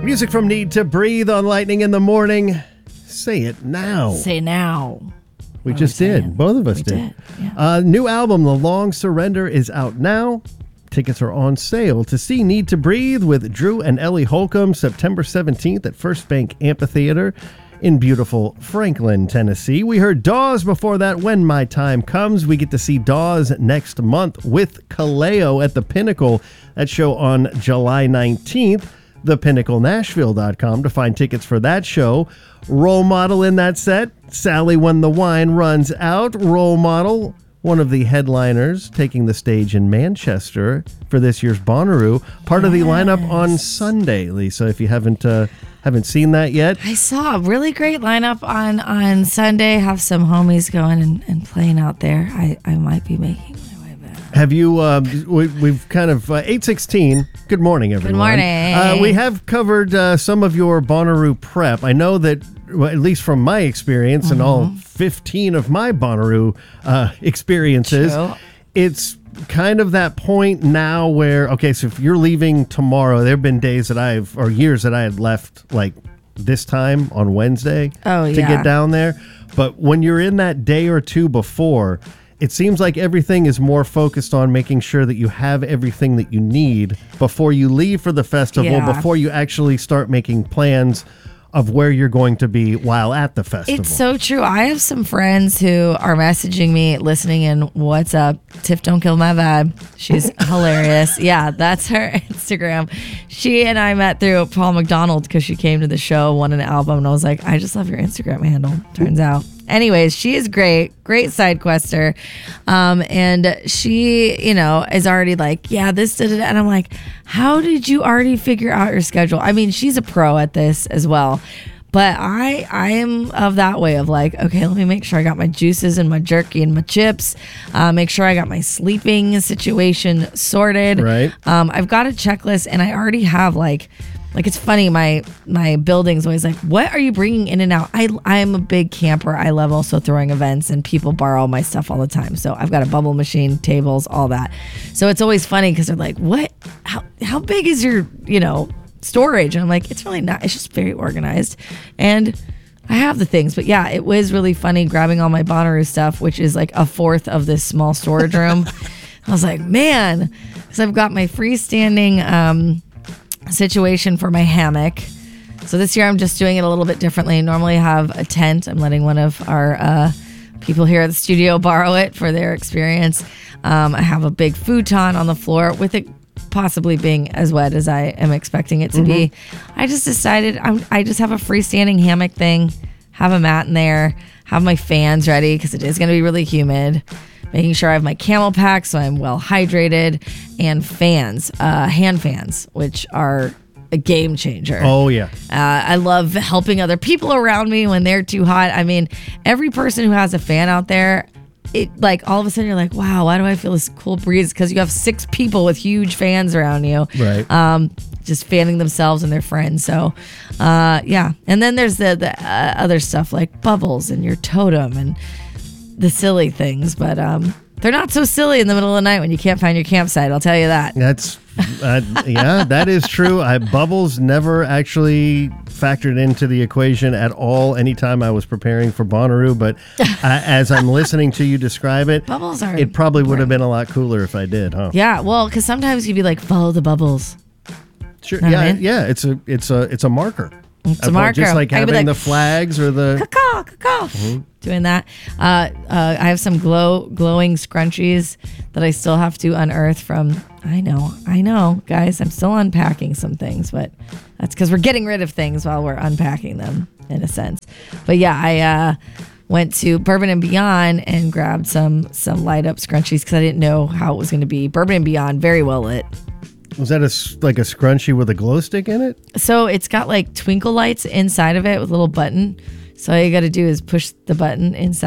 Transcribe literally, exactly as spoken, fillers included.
Music from Need to Breathe on Lightning in the Morning. Say it now. Say now. We just did. Both of us we did. did. Yeah. Uh, new album, The Long Surrender, is out now. Tickets are on sale to see Need to Breathe with Drew and Ellie Holcomb September seventeenth at First Bank Amphitheater in beautiful Franklin, Tennessee. We heard Dawes before that, When My Time Comes. We get to see Dawes next month with Kaleo at the Pinnacle. That show on July nineteenth. the pinnacle nashville dot com to find tickets for that show. Role Model in that set, Sally When the Wine Runs Out. Role Model, one of the headliners, taking the stage in Manchester for this year's Bonnaroo. Part yes. of the lineup on Sunday, Lisa, if you haven't uh, haven't seen that yet. I saw a really great lineup on, on Sunday. Have some homies going and, and playing out there. I, I might be making my way back. Have you, uh, we, we've kind of, uh, eight sixteen, good morning, everyone. Good morning. Uh, we have covered uh, some of your Bonnaroo prep. I know that, well, at least from my experience mm-hmm. and all fifteen of my Bonnaroo uh, experiences, True. It's kind of that point now where, okay, so if you're leaving tomorrow, there have been days that I've, or years that I had left like this time on Wednesday oh, to yeah. get down there. But when you're in that day or two before, it seems like everything is more focused on making sure that you have everything that you need before you leave for the festival, yeah. before you actually start making plans of where you're going to be while at the festival. It's so true. I have some friends who are messaging me, listening in. What's up? Tiff, don't kill my vibe. She's hilarious. Yeah, that's her Instagram. She and I met through Paul McDonald because she came to the show, won an album, and I was like, I just love your Instagram handle. Turns out. Anyways, she is great, great side quester. Um, and she, you know, is already like, yeah, this, da, da, da. And I'm like, how did you already figure out your schedule? I mean, she's a pro at this as well. But I I am of that way of like, okay, let me make sure I got my juices and my jerky and my chips. Uh, make sure I got my sleeping situation sorted. Right. Um, I've got a checklist and I already have like, Like, it's funny, my my building's always like, what are you bringing in and out? I I am a big camper. I love also throwing events, and people borrow my stuff all the time. So I've got a bubble machine, tables, all that. So it's always funny because they're like, what? How how big is your, you know, storage? And I'm like, it's really not. It's just very organized. And I have the things. But yeah, it was really funny grabbing all my Bonnaroo stuff, which is like a fourth of this small storage room. I was like, man, because I've got my freestanding um situation for my hammock. So this year I'm just doing it a little bit differently. Normally I have a tent. I'm letting one of our uh, people here at the studio borrow it for their experience. Um, I have a big futon on the floor with it possibly being as wet as I am expecting it to mm-hmm. be. I just decided I'm, I just have a freestanding hammock thing, have a mat in there, have my fans ready because it is going to be really humid. Making sure I have my camel pack so I'm well hydrated, and fans, uh, hand fans, which are a game changer. Oh, yeah. Uh, I love helping other people around me when they're too hot. I mean, every person who has a fan out there, it like all of a sudden you're like, wow, why do I feel this cool breeze? Because you have six people with huge fans around you. Right. Um, just fanning themselves and their friends. So, uh, yeah. And then there's the, the uh, other stuff like bubbles and your totem and the silly things, but um, they're not so silly in the middle of the night when you can't find your campsite. I'll tell you that. That's, uh, yeah, that is true. I, bubbles never actually factored into the equation at all anytime I was preparing for Bonnaroo, but uh, as I'm listening to you describe it, bubbles are it probably would have great. been a lot cooler if I did, huh? Yeah, well, because sometimes you'd be like, follow the bubbles. Sure. Know Yeah, I mean? yeah. It's a, it's a, it's a marker. It's a I marker. Just like I could having be like, the flags or the caw, caw, mm-hmm. doing that. Uh, uh, I have some glow glowing scrunchies that I still have to unearth from. I know, I know, guys. I'm still unpacking some things, but that's because we're getting rid of things while we're unpacking them, in a sense. But yeah, I uh, went to Bourbon and Beyond and grabbed some some light up scrunchies because I didn't know how it was going to be. Bourbon and Beyond, very well lit. Was that a, like a scrunchie with a glow stick in it? So it's got like twinkle lights inside of it with a little button. So all you got to do is push the button inside.